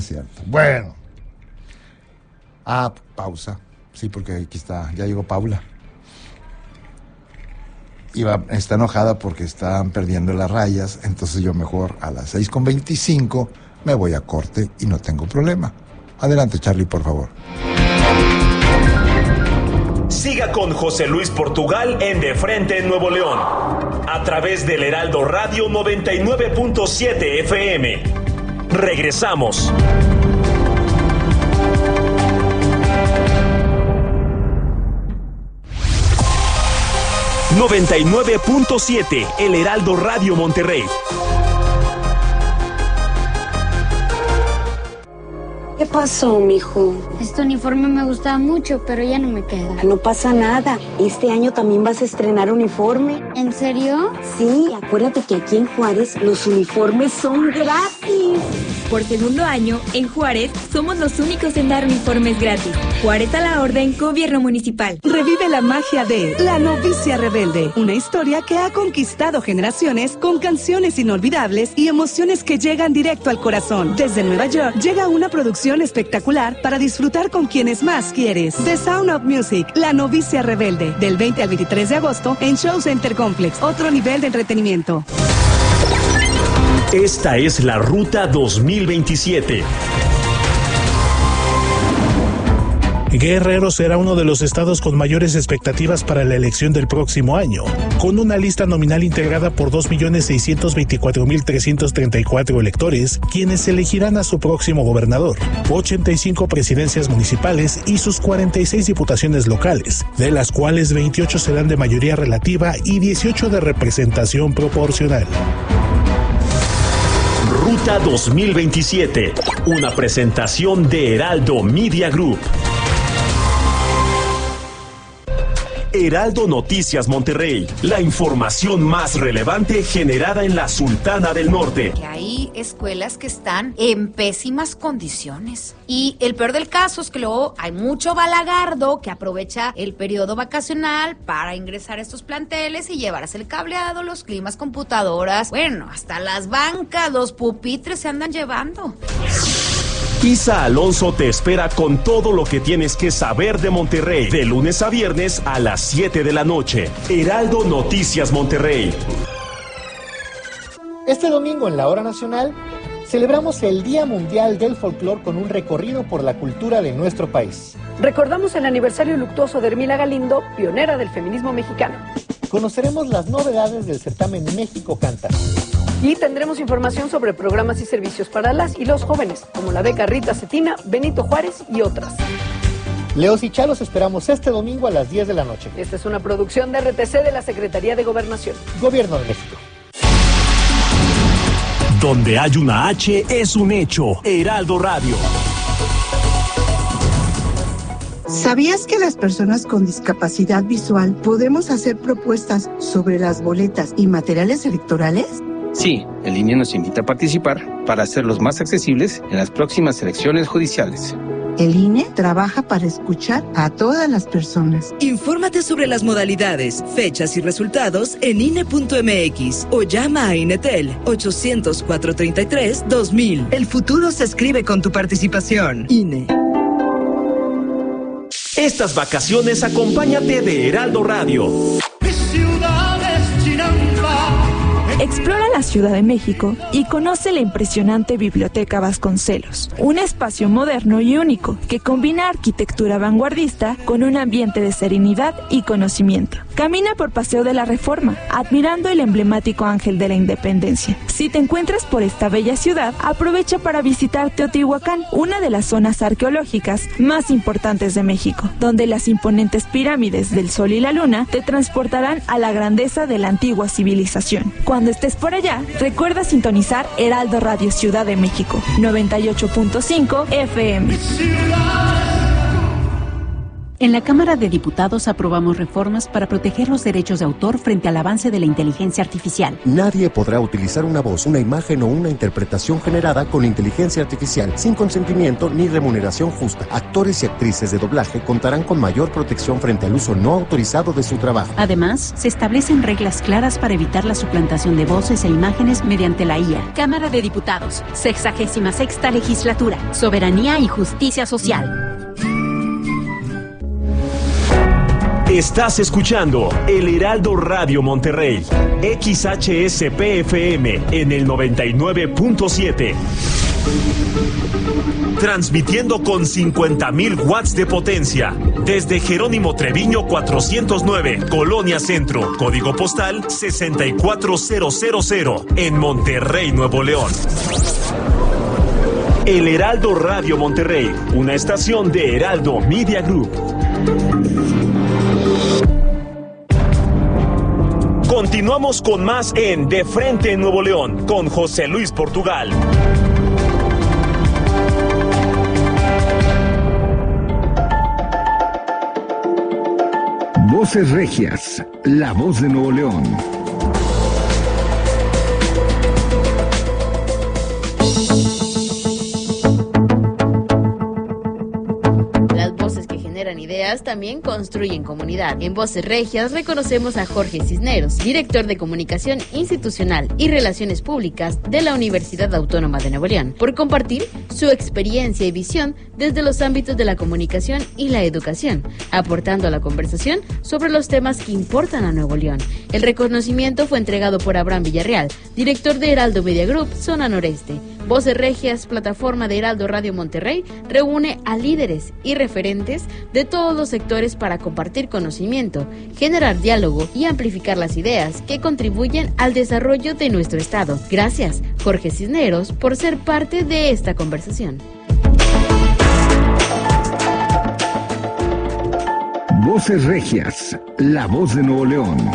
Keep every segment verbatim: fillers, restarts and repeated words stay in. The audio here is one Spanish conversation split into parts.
Cierto. Bueno. Ah, pausa. Sí, porque aquí está, ya llegó Paula. Iba, está enojada porque están perdiendo las rayas, entonces yo mejor a las seis con veinticinco me voy a corte y no tengo problema. Adelante, Charlie, por favor. Siga con José Luis Portugal en De Frente en Nuevo León, a través del Heraldo Radio noventa y nueve punto siete F M. Regresamos. noventa y nueve punto siete, El Heraldo Radio Monterrey. ¿Qué pasó, mijo? Este uniforme me gustaba mucho, pero ya no me queda. No pasa nada. Este año también vas a estrenar uniforme. ¿En serio? Sí, acuérdate que aquí en Juárez los uniformes son gratis. Por segundo año, en Juárez, somos los únicos en dar uniformes gratis. Juárez a la orden, Gobierno Municipal. Revive la magia de La Novicia Rebelde, una historia que ha conquistado generaciones con canciones inolvidables y emociones que llegan directo al corazón. Desde Nueva York llega una producción espectacular para disfrutar con quienes más quieres. The Sound of Music, La Novicia Rebelde, del veinte al veintitrés de agosto en Show Center Complex, otro nivel de entretenimiento. Esta es la Ruta dos mil veintisiete. Guerrero será uno de los estados con mayores expectativas para la elección del próximo año, con una lista nominal integrada por dos millones seiscientos veinticuatro mil trescientos treinta y cuatro electores, quienes elegirán a su próximo gobernador, ochenta y cinco presidencias municipales y sus cuarenta y seis diputaciones locales, de las cuales veintiocho serán de mayoría relativa y dieciocho de representación proporcional. Ruta dos mil veintisiete, una presentación de Heraldo Media Group. Heraldo Noticias Monterrey, la información más relevante generada en la Sultana del Norte. Que hay escuelas que están en pésimas condiciones. Y el peor del caso es que luego hay mucho balagardo que aprovecha el periodo vacacional para ingresar a estos planteles y llevarse el cableado, los climas, computadoras, bueno, hasta las bancas, los pupitres se andan llevando. Isa Alonso te espera con todo lo que tienes que saber de Monterrey, de lunes a viernes a las siete de la noche. Heraldo Noticias Monterrey. Este domingo en la Hora Nacional celebramos el Día Mundial del Folclor con un recorrido por la cultura de nuestro país. Recordamos el aniversario luctuoso de Hermila Galindo, pionera del feminismo mexicano. Conoceremos las novedades del certamen México Canta. Y tendremos información sobre programas y servicios para las y los jóvenes, como la beca Rita Cetina, Benito Juárez y otras. Leos y Chalos esperamos este domingo a las diez de la noche. Esta es una producción de R T C de la Secretaría de Gobernación. Gobierno de México. Donde hay una H es un hecho. Heraldo Radio. ¿Sabías que las personas con discapacidad visual podemos hacer propuestas sobre las boletas y materiales electorales? Sí, el I N E nos invita a participar para hacerlos más accesibles en las próximas elecciones judiciales. El I N E trabaja para escuchar a todas las personas. Infórmate sobre las modalidades, fechas y resultados en I N E punto M X o llama a INETEL ochocientos, cuatrocientos treinta y tres, dos mil. El futuro se escribe con tu participación. I N E. Estas vacaciones acompáñate de Heraldo Radio. Explora la Ciudad de México y conoce la impresionante Biblioteca Vasconcelos, un espacio moderno y único que combina arquitectura vanguardista con un ambiente de serenidad y conocimiento. Camina por Paseo de la Reforma, admirando el emblemático Ángel de la Independencia. Si te encuentras por esta bella ciudad, aprovecha para visitar Teotihuacán, una de las zonas arqueológicas más importantes de México, donde las imponentes pirámides del Sol y la Luna te transportarán a la grandeza de la antigua civilización. Cuando estés por allá, recuerda sintonizar Heraldo Radio Ciudad de México, noventa y ocho punto cinco F M. En la Cámara de Diputados aprobamos reformas para proteger los derechos de autor frente al avance de la inteligencia artificial. Nadie podrá utilizar una voz, una imagen o una interpretación generada con inteligencia artificial sin consentimiento ni remuneración justa. Actores y actrices de doblaje contarán con mayor protección frente al uso no autorizado de su trabajo. Además, se establecen reglas claras para evitar la suplantación de voces e imágenes mediante la I A. Cámara de Diputados, sexagésima sexta legislatura, soberanía y justicia social. Estás escuchando El Heraldo Radio Monterrey, X H S P F M en el noventa y nueve punto siete. Transmitiendo con cincuenta mil watts de potencia desde Jerónimo Treviño cuatrocientos nueve, Colonia Centro, código postal sesenta y cuatro mil en Monterrey, Nuevo León. El Heraldo Radio Monterrey, una estación de Heraldo Media Group. Continuamos con más en De Frente en Nuevo León con José Luis Portugal. Voces Regias, la voz de Nuevo León. Ideas también construyen comunidad. En Voces Regias reconocemos a Jorge Cisneros, director de Comunicación Institucional y Relaciones Públicas de la Universidad Autónoma de Nuevo León, por compartir su experiencia y visión desde los ámbitos de la comunicación y la educación, aportando a la conversación sobre los temas que importan a Nuevo León. El reconocimiento fue entregado por Abraham Villarreal, director de Heraldo Media Group, Zona Noreste. Voces Regias, plataforma de Heraldo Radio Monterrey, reúne a líderes y referentes de todos los sectores para compartir conocimiento, generar diálogo y amplificar las ideas que contribuyen al desarrollo de nuestro estado. Gracias, Jorge Cisneros, por ser parte de esta conversación. Voces Regias, la voz de Nuevo León.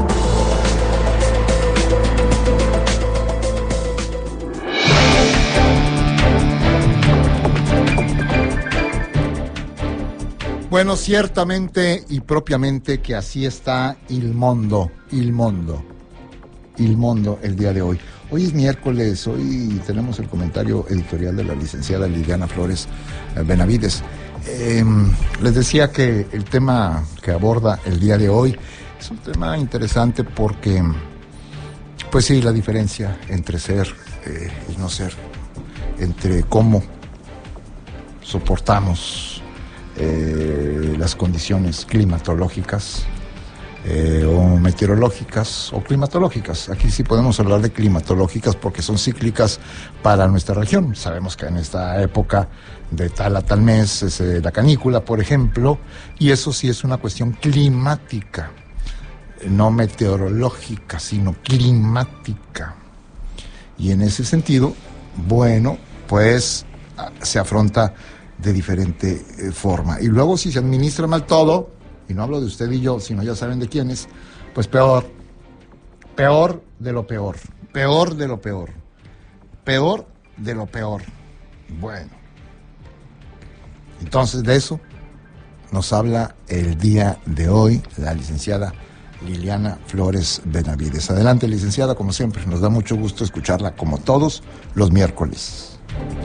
Bueno, ciertamente y propiamente que así está il mondo, il mondo, il mondo el día de hoy. Hoy es miércoles, hoy tenemos el comentario editorial de la licenciada Liliana Flores Benavides. Eh, les decía que el tema que aborda el día de hoy es un tema interesante porque, pues sí, la diferencia entre ser eh, y no ser, entre cómo soportamos Eh, las condiciones climatológicas eh, o meteorológicas o climatológicas. Aquí sí podemos hablar de climatológicas porque son cíclicas para nuestra región. Sabemos que en esta época de tal a tal mes es eh, la canícula, por ejemplo, y eso sí es una cuestión climática, no meteorológica, sino climática. Y en ese sentido, bueno, pues se afronta de diferente eh, forma. Y luego si se administra mal todo, y no hablo de usted y yo, sino ya saben de quiénes, pues peor, peor de lo peor, peor de lo peor, peor de lo peor. Bueno, entonces de eso nos habla el día de hoy la licenciada Liliana Flores Benavides. Adelante, licenciada, como siempre, nos da mucho gusto escucharla como todos los miércoles.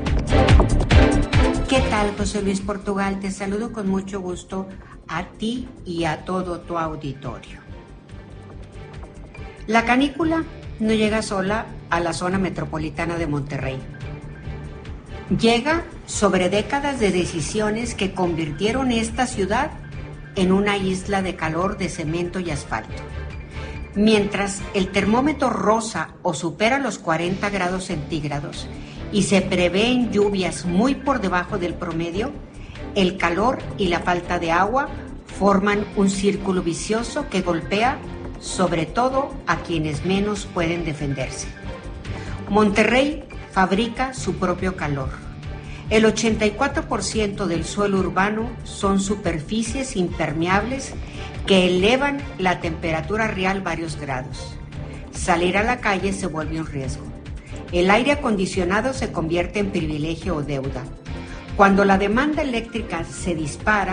¿Qué tal, José Luis Portugal? Te saludo con mucho gusto a ti y a todo tu auditorio. La canícula no llega sola a la zona metropolitana de Monterrey. Llega sobre décadas de decisiones que convirtieron esta ciudad en una isla de calor de cemento y asfalto. Mientras el termómetro roza o supera los cuarenta grados centígrados y se prevén lluvias muy por debajo del promedio, el calor y la falta de agua forman un círculo vicioso que golpea sobre todo a quienes menos pueden defenderse. Monterrey fabrica su propio calor. El ochenta y cuatro por ciento del suelo urbano son superficies impermeables que elevan la temperatura real varios grados. Salir a la calle se vuelve un riesgo. El aire acondicionado se convierte en privilegio o deuda. Cuando la demanda eléctrica se dispara,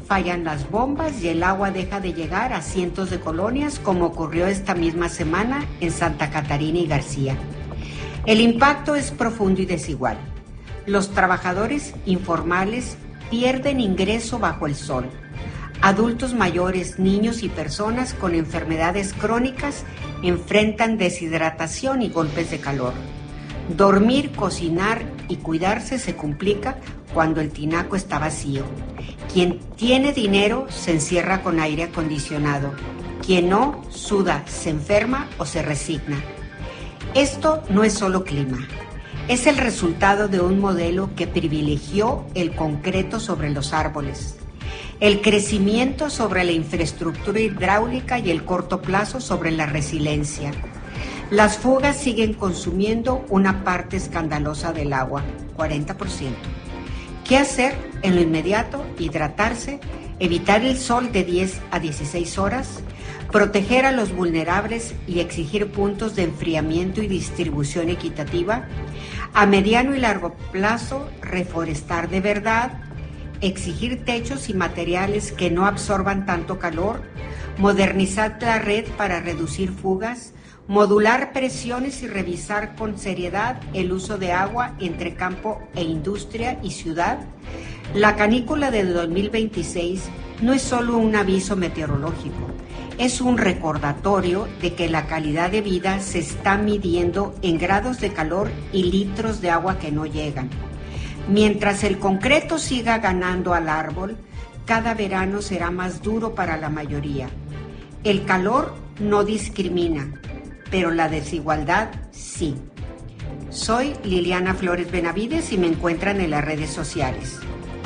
fallan las bombas y el agua deja de llegar a cientos de colonias, como ocurrió esta misma semana en Santa Catarina y García. El impacto es profundo y desigual. Los trabajadores informales pierden ingreso bajo el sol. Adultos mayores, niños y personas con enfermedades crónicas enfrentan deshidratación y golpes de calor. Dormir, cocinar y cuidarse se complica cuando el tinaco está vacío. Quien tiene dinero se encierra con aire acondicionado. Quien no, suda, se enferma o se resigna. Esto no es solo clima. Es el resultado de un modelo que privilegió el concreto sobre los árboles, el crecimiento sobre la infraestructura hidráulica y el corto plazo sobre la resiliencia. Las fugas siguen consumiendo una parte escandalosa del agua, cuarenta por ciento. ¿Qué hacer en lo inmediato? Hidratarse, evitar el sol de diez a dieciséis horas, proteger a los vulnerables y exigir puntos de enfriamiento y distribución equitativa. A mediano y largo plazo, reforestar de verdad, exigir techos y materiales que no absorban tanto calor, modernizar la red para reducir fugas, modular presiones y revisar con seriedad el uso de agua entre campo e industria y ciudad. La canícula de dos mil veintiséis no es solo un aviso meteorológico, es un recordatorio de que la calidad de vida se está midiendo en grados de calor y litros de agua que no llegan. Mientras el concreto siga ganando al árbol, cada verano será más duro para la mayoría. El calor no discrimina, pero la desigualdad sí. Soy Liliana Flores Benavides y me encuentran en las redes sociales.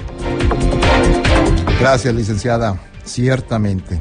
Gracias, licenciada. Ciertamente,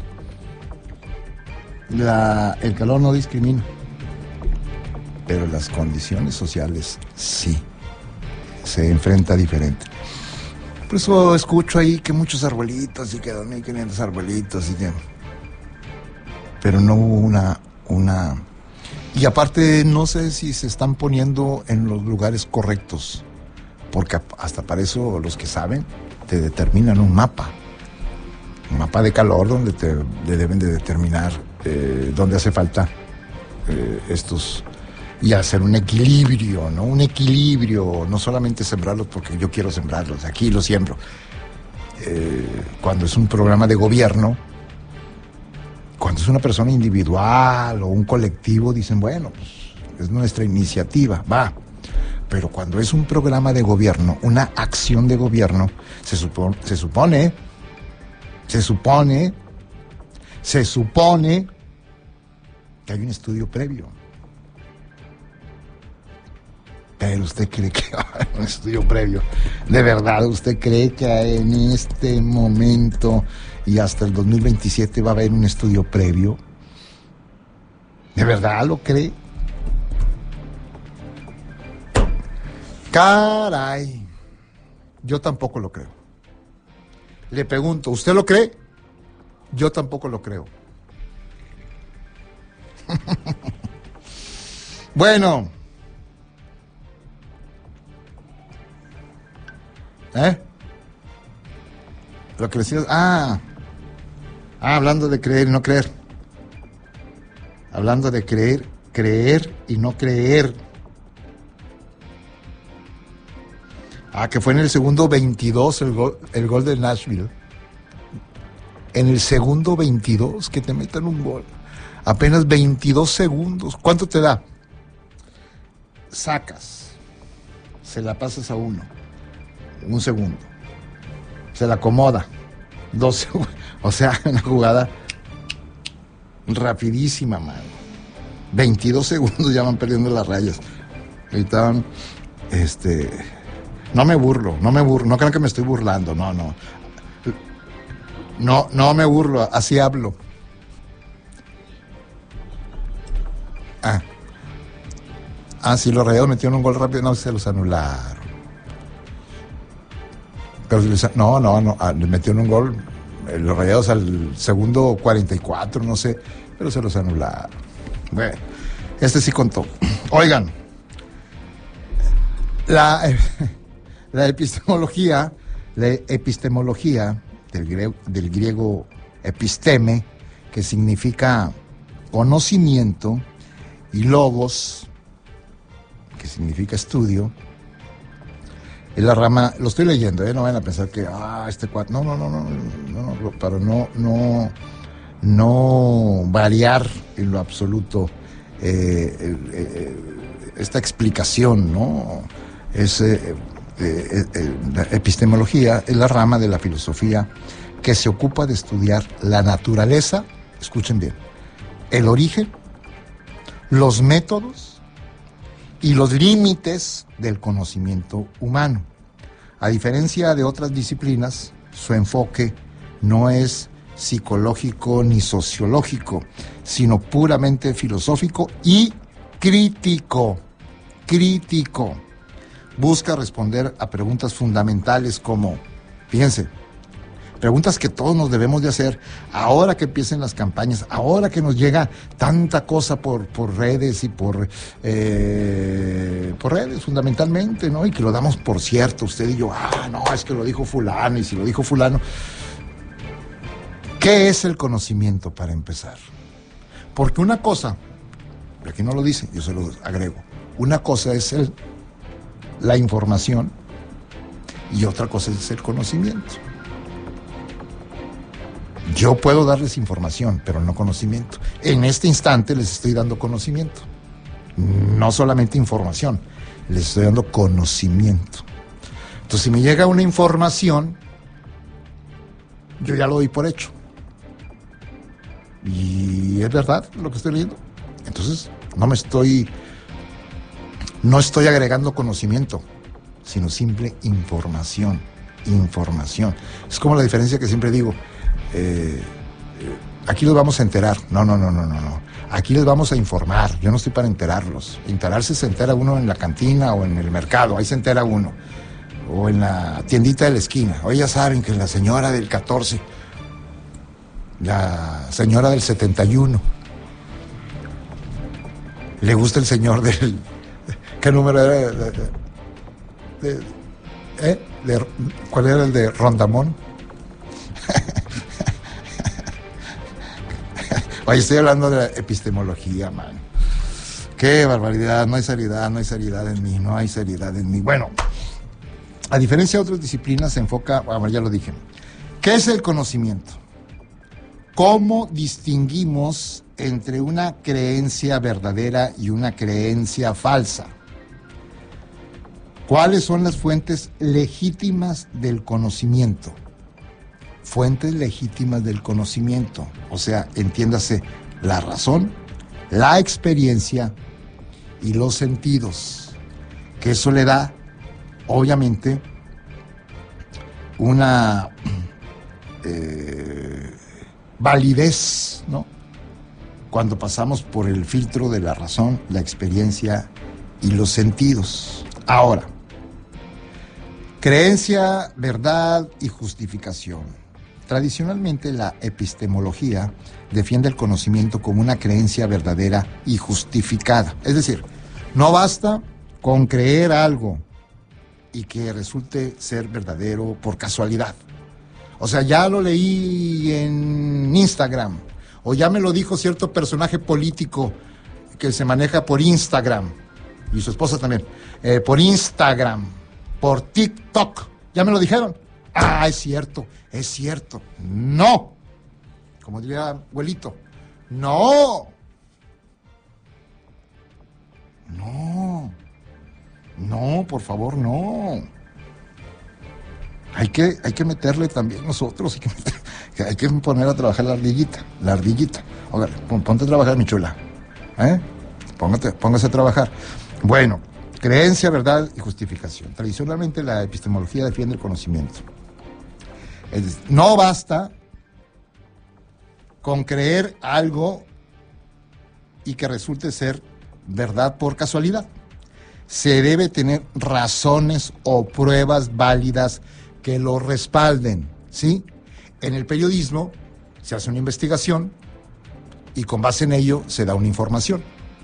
la, el calor no discrimina, pero las condiciones sociales sí. Se enfrenta diferente. Por eso escucho ahí que muchos arbolitos y que dos mil quinientos arbolitos y que... Pero no hubo una, una... Y aparte no sé si se están poniendo en los lugares correctos, porque hasta para eso los que saben te determinan un mapa. Un mapa de calor donde te, te deben de determinar eh, dónde hace falta eh, estos... Y hacer un equilibrio, ¿no? Un equilibrio, no solamente sembrarlos porque yo quiero sembrarlos, aquí los siembro. Eh, cuando es un programa de gobierno, cuando es una persona individual o un colectivo, dicen, bueno, pues es nuestra iniciativa, va. Pero cuando es un programa de gobierno, una acción de gobierno, se supone, se supone, se supone, se supone que hay un estudio previo. Pero usted cree que va a haber un estudio previo. ¿De verdad usted cree que en este momento y hasta el dos mil veintisiete va a haber un estudio previo? ¿De verdad lo cree? Caray. Yo tampoco lo creo. Le pregunto, ¿usted lo cree? Yo tampoco lo creo. Bueno. ¿Eh? Lo que decías, ah, ah, hablando de creer y no creer. Hablando de creer, creer y no creer. Ah, que fue en el segundo veintidós el gol, el gol de Nashville. En el segundo veintidós que te metan un gol. Apenas veintidós segundos. ¿Cuánto te da? Sacas. Se la pasas a uno. Un segundo. Se la acomoda. Dos segundos. O sea, una jugada rapidísima, mano. veintidós segundos ya van perdiendo las rayas. Ahorita, este... No me burlo, no me burlo. No crean que me estoy burlando, no, no. No, no me burlo, así hablo. Ah. Ah, sí, los Rayados metieron un gol rápido, no, se los anularon. Pero no, no, no, le metieron un gol, los Rayados al segundo cuarenta y cuatro, no sé, pero se los anularon. Bueno, este sí contó. Oigan, la, la epistemología, la epistemología del griego, del griego episteme, que significa conocimiento, y logos, que significa estudio. Es la rama, lo estoy leyendo, ¿eh? No vayan a pensar que, ah, este cuadro, no, no, no, no, no, no, para no, no, no variar en lo absoluto eh, eh, eh, esta explicación, ¿no? Es, eh, eh, eh, la epistemología es la rama de la filosofía que se ocupa de estudiar la naturaleza, escuchen bien, el origen, los métodos y los límites del conocimiento humano. A diferencia de otras disciplinas, su enfoque no es psicológico ni sociológico, sino puramente filosófico y crítico. Crítico. Busca responder a preguntas fundamentales como, fíjense, preguntas que todos nos debemos de hacer ahora que empiecen las campañas, ahora que nos llega tanta cosa por, por redes y por, eh, por redes fundamentalmente, ¿no? Y que lo damos por cierto, usted y yo, ah, no, es que lo dijo fulano, y si lo dijo fulano. ¿Qué es el conocimiento para empezar? Porque una cosa, aquí no lo dice, yo se lo agrego, una cosa es el, la información y otra cosa es el conocimiento. Yo puedo darles información, pero no conocimiento. En este instante les estoy dando conocimiento. No solamente información, les estoy dando conocimiento. Entonces, si me llega una información, yo ya lo doy por hecho. Y es verdad lo que estoy leyendo. Entonces, no me estoy, no estoy agregando conocimiento, sino simple información. Información. Es como la diferencia que siempre digo. Eh, aquí los vamos a enterar. No, no, no, no, no, no. Aquí les vamos a informar. Yo no estoy para enterarlos. Enterarse se entera uno en la cantina o en el mercado. Ahí se entera uno. O en la tiendita de la esquina. Hoy ya saben que la señora del catorce, la señora del setenta y uno, le gusta el señor del... ¿Qué número era? De, de, de, ¿eh? de, ¿Cuál era el de Rondamón? Oye, estoy hablando de la epistemología, man. Qué barbaridad, no hay seriedad, no hay seriedad en mí, no hay seriedad en mí. Bueno, a diferencia de otras disciplinas, se enfoca, bueno, ya lo dije, ¿qué es el conocimiento? ¿Cómo distinguimos entre una creencia verdadera y una creencia falsa? ¿Cuáles son las fuentes legítimas del conocimiento? Fuentes legítimas del conocimiento, o sea, entiéndase, la razón, la experiencia y los sentidos, que eso le da, obviamente, una eh, validez, ¿no? Cuando pasamos por el filtro de la razón, la experiencia y los sentidos. Ahora, creencia, verdad y justificación. Tradicionalmente, la epistemología defiende el conocimiento como una creencia verdadera y justificada. Es decir, no basta con creer algo y que resulte ser verdadero por casualidad. O sea, ya lo leí en Instagram, o ya me lo dijo cierto personaje político que se maneja por Instagram, y su esposa también, eh, por Instagram, por TikTok, ya me lo dijeron. Ah, es cierto, es cierto. No, como diría abuelito, no, no, no, por favor, no. Hay que, hay que meterle también nosotros, hay que, meter, hay que poner a trabajar la ardillita, la ardillita. Oiga, ponte a trabajar, mi chula, ¿eh? Póngate, póngase a trabajar. Bueno, creencia, verdad y justificación. Tradicionalmente la epistemología defiende el conocimiento. Es decir, no basta con creer algo y que resulte ser verdad por casualidad. Se debe tener razones o pruebas válidas que lo respalden, ¿sí? En el periodismo se hace una investigación y con base en ello se da una información.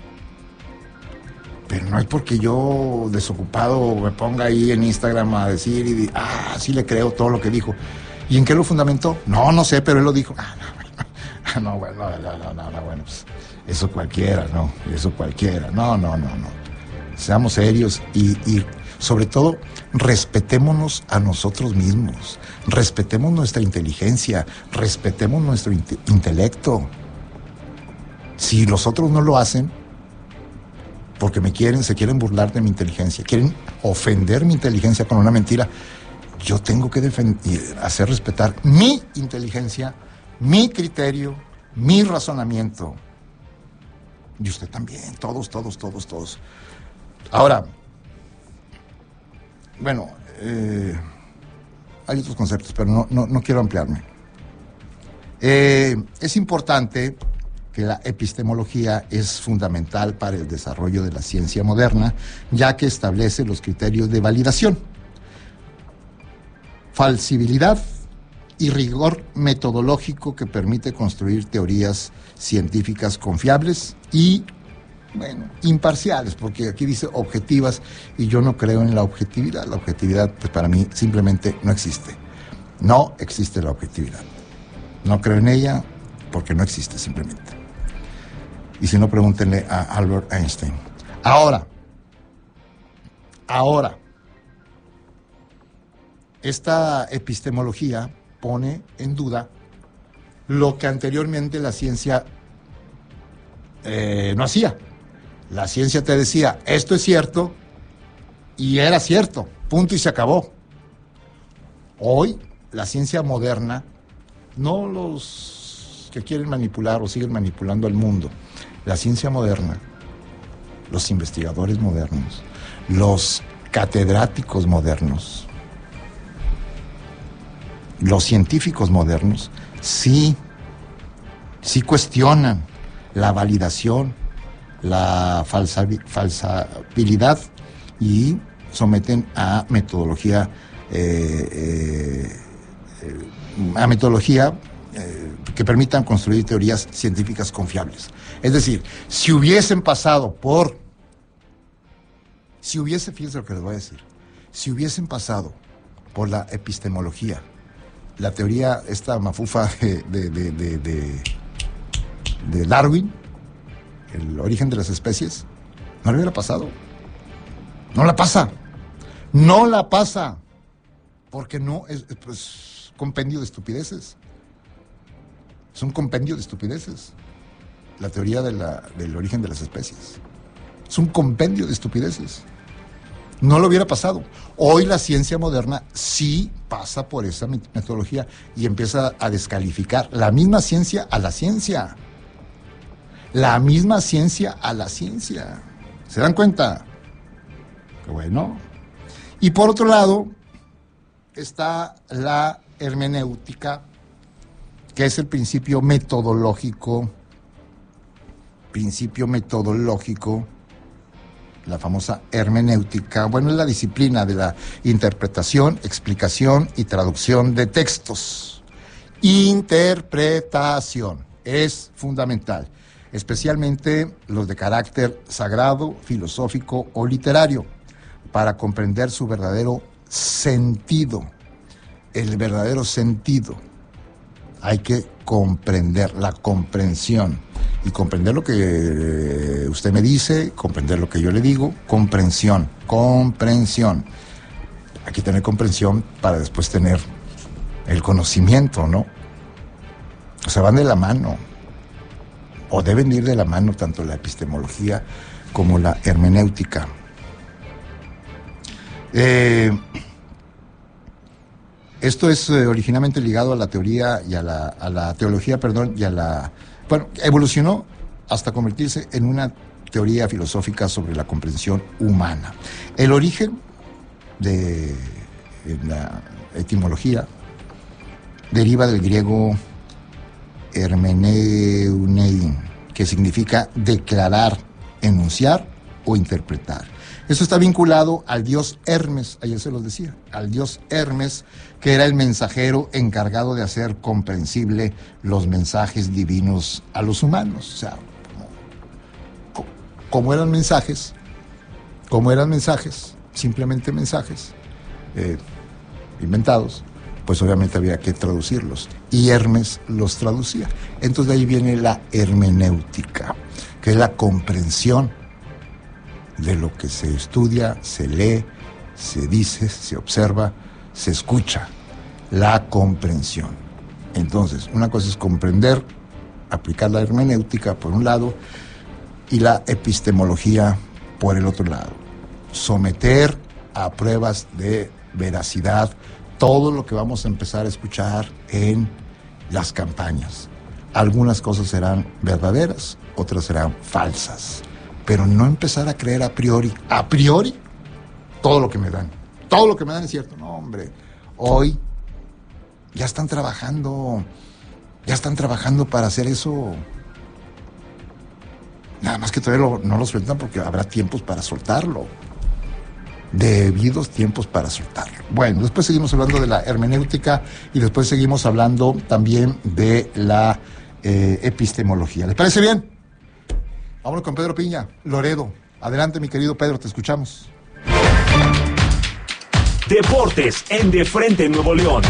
Pero no es porque yo desocupado me ponga ahí en Instagram a decir y di, ah, sí le creo todo lo que dijo. ¿Y en qué lo fundamentó? No, no sé, pero él lo dijo. Ah, no, no, bueno, no, no, no, no, bueno, pues eso cualquiera, no, eso cualquiera. No, no, no, no. Seamos serios y, y sobre todo respetémonos a nosotros mismos, respetemos nuestra inteligencia, respetemos nuestro inte- intelecto. Si los otros no lo hacen, porque me quieren, se quieren burlar de mi inteligencia, quieren ofender mi inteligencia con una mentira, yo tengo que defend- hacer respetar mi inteligencia, mi criterio, mi razonamiento. Y usted también, todos, todos, todos, todos. Ahora, bueno, eh, hay otros conceptos, pero no, no, no quiero ampliarme. Eh, es importante que la epistemología es fundamental para el desarrollo de la ciencia moderna, ya que establece los criterios de validación, falsibilidad y rigor metodológico que permite construir teorías científicas confiables y, bueno, imparciales, porque aquí dice objetivas y yo no creo en la objetividad. La objetividad, pues para mí, simplemente no existe. No existe la objetividad. No creo en ella porque no existe simplemente. Y si no, pregúntenle a Albert Einstein. Ahora, ahora, esta epistemología pone en duda lo que anteriormente la ciencia eh, no hacía. La ciencia te decía, esto es cierto, y era cierto, punto y se acabó. Hoy, la ciencia moderna, no los que quieren manipular o siguen manipulando al mundo, la ciencia moderna, los investigadores modernos, los catedráticos modernos, los científicos modernos, sí, sí cuestionan la validación, la falsa, falsabilidad y someten a metodología, eh, eh, a metodología eh, que permitan construir teorías científicas confiables. Es decir, si hubiesen pasado por, si hubiese, fíjense lo que les voy a decir, si hubiesen pasado por la epistemología, la teoría, esta mafufa de, de, de, de, de, de Darwin, el origen de las especies, no le hubiera pasado. No la pasa. No la pasa. Porque no es pues, compendio de estupideces. Es un compendio de estupideces. La teoría de la, del origen de las especies. Es un compendio de estupideces. No lo hubiera pasado. Hoy la ciencia moderna sí pasa por esa metodología y empieza a descalificar la misma ciencia a la ciencia. La misma ciencia a la ciencia. ¿Se dan cuenta? Qué bueno. Y por otro lado, está la hermenéutica, que es el principio metodológico, principio metodológico, la famosa hermenéutica. Bueno, es la disciplina de la interpretación, explicación y traducción de textos. Interpretación es fundamental, especialmente los de carácter sagrado, filosófico o literario, para comprender su verdadero sentido. El verdadero sentido. Hay que comprender, la comprensión. Y comprender lo que usted me dice, comprender lo que yo le digo, comprensión, comprensión. Hay que tener comprensión para después tener el conocimiento, ¿no? O sea, van de la mano. O deben ir de la mano tanto la epistemología como la hermenéutica. Eh, esto es eh, originalmente ligado a la teoría y a la, a la teología, perdón, y a la... Bueno, evolucionó hasta convertirse en una teoría filosófica sobre la comprensión humana. El origen de la etimología deriva del griego hermeneunein, que significa declarar, enunciar o interpretar. Esto está vinculado al dios Hermes, ayer se los decía, al dios Hermes, que era el mensajero encargado de hacer comprensible los mensajes divinos a los humanos. O sea, como, como eran mensajes, como eran mensajes, simplemente mensajes eh, inventados, pues obviamente había que traducirlos. Y Hermes los traducía. Entonces de ahí viene la hermenéutica, que es la comprensión de lo que se estudia, se lee, se dice, se observa, se escucha. La comprensión. Entonces, una cosa es comprender, aplicar la hermenéutica por un lado y la epistemología por el otro lado. Someter a pruebas de veracidad todo lo que vamos a empezar a escuchar en las campañas. Algunas cosas serán verdaderas, otras serán falsas, pero no empezar a creer a priori, a priori, todo lo que me dan. Todo lo que me dan es cierto. No, hombre, hoy ya están trabajando, ya están trabajando para hacer eso. Nada más que todavía lo, no lo sueltan porque habrá tiempos para soltarlo. Debidos tiempos para soltarlo. Bueno, después seguimos hablando de la hermenéutica y después seguimos hablando también de la eh, epistemología. ¿Les parece bien? Vámonos con Pedro Piña, Loredo. Adelante, mi querido Pedro, te escuchamos. Deportes en De Frente Nuevo León.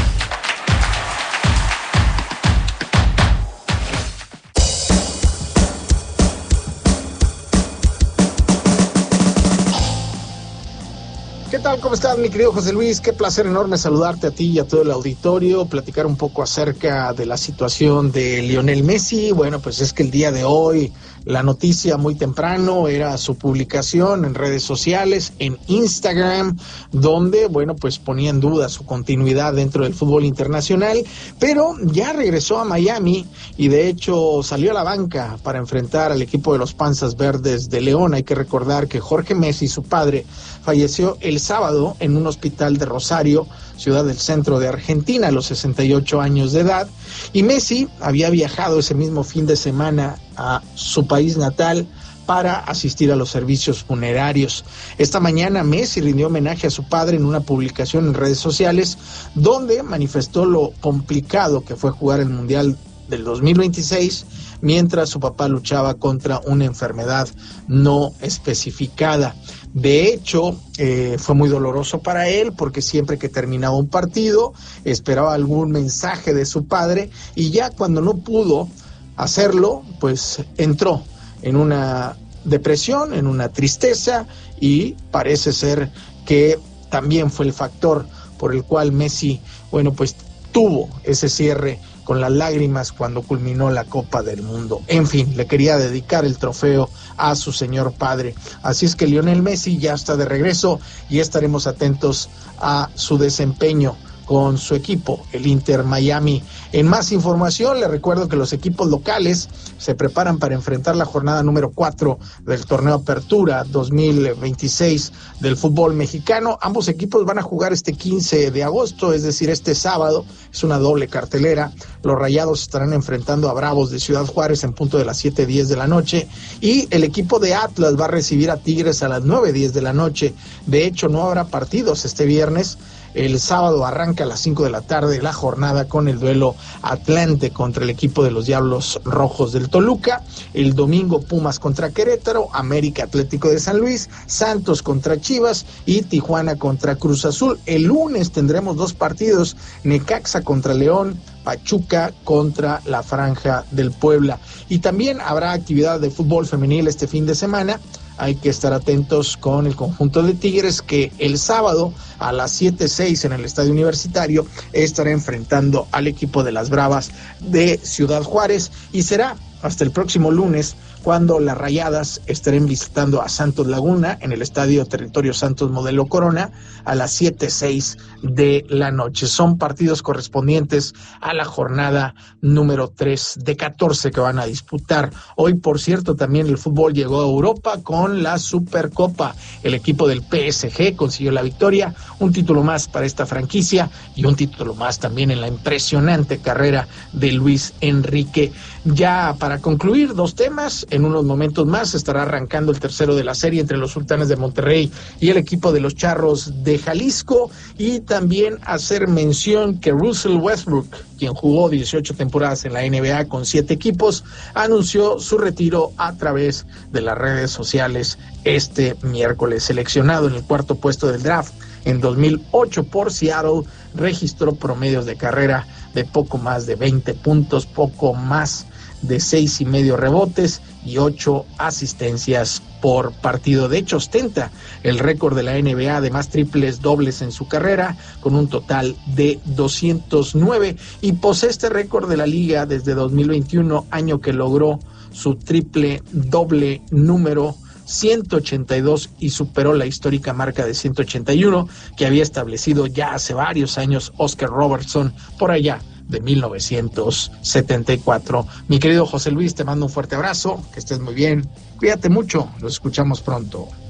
¿Qué tal? ¿Cómo estás, mi querido José Luis? Qué placer enorme saludarte a ti y a todo el auditorio, platicar un poco acerca de la situación de Lionel Messi. Bueno, pues es que el día de hoy la noticia muy temprano era su publicación en redes sociales, en Instagram, donde, bueno, pues ponía en duda su continuidad dentro del fútbol internacional, pero ya regresó a Miami y de hecho salió a la banca para enfrentar al equipo de los Panzas Verdes de León. Hay que recordar que Jorge Messi, su padre, falleció el sábado en un hospital de Rosario, ciudad del centro de Argentina, a los sesenta y ocho años de edad, y Messi había viajado ese mismo fin de semana a su país natal para asistir a los servicios funerarios. Esta mañana Messi rindió homenaje a su padre en una publicación en redes sociales donde manifestó lo complicado que fue jugar el Mundial del dos mil veintiséis mientras su papá luchaba contra una enfermedad no especificada. De hecho, eh, fue muy doloroso para él porque siempre que terminaba un partido esperaba algún mensaje de su padre y ya cuando no pudo hacerlo, pues entró en una depresión, en una tristeza y parece ser que también fue el factor por el cual Messi, bueno, pues tuvo ese cierre con las lágrimas cuando culminó la Copa del Mundo. En fin, le quería dedicar el trofeo a su señor padre. Así es que Lionel Messi ya está de regreso y estaremos atentos a su desempeño con su equipo, el Inter Miami. En más información, les recuerdo que los equipos locales se preparan para enfrentar la jornada número cuatro del torneo Apertura dos mil veintiséis del fútbol mexicano. Ambos equipos van a jugar este quince de agosto, es decir, este sábado. Es una doble cartelera. Los Rayados estarán enfrentando a Bravos de Ciudad Juárez en punto de las siete diez de la noche y el equipo de Atlas va a recibir a Tigres a las nueve diez de la noche. De hecho, no habrá partidos este viernes. El sábado arranca a las cinco de la tarde la jornada con el duelo Atlante contra el equipo de los Diablos Rojos del Toluca. El domingo Pumas contra Querétaro, América Atlético de San Luis, Santos contra Chivas y Tijuana contra Cruz Azul. El lunes tendremos dos partidos, Necaxa contra León, Pachuca contra la Franja del Puebla. Y también habrá actividad de fútbol femenil este fin de semana. Hay que estar atentos con el conjunto de Tigres que el sábado a las siete seis en el Estadio Universitario estará enfrentando al equipo de las Bravas de Ciudad Juárez y será hasta el próximo lunes cuando las Rayadas estarán visitando a Santos Laguna en el Estadio Territorio Santos Modelo Corona a las siete seis de la noche. Son partidos correspondientes a la jornada número tres de catorce que van a disputar. Hoy, por cierto, también el fútbol llegó a Europa con la Supercopa. El equipo del P S G consiguió la victoria, un título más para esta franquicia y un título más también en la impresionante carrera de Luis Enrique. Ya para concluir, dos temas. En unos momentos más estará arrancando el tercero de la serie entre los Sultanes de Monterrey y el equipo de los Charros de Jalisco. Y también hacer mención que Russell Westbrook, quien jugó dieciocho temporadas en la N B A con siete equipos, anunció su retiro a través de las redes sociales este miércoles. Seleccionado en el cuarto puesto del draft en dos mil ocho por Seattle, registró promedios de carrera de poco más de veinte puntos, poco más de seis y medio rebotes y ocho asistencias por partido. De hecho, ostenta el récord de la N B A de más triples dobles en su carrera, con un total de doscientos nueve, y posee este récord de la liga desde dos mil veintiuno, año que logró su triple doble número ciento ochenta y dos y superó la histórica marca de ciento ochenta y uno que había establecido ya hace varios años Oscar Robertson por allá de mil novecientos setenta y cuatro. Mi querido José Luis, te mando un fuerte abrazo, que estés muy bien, cuídate mucho, nos escuchamos pronto.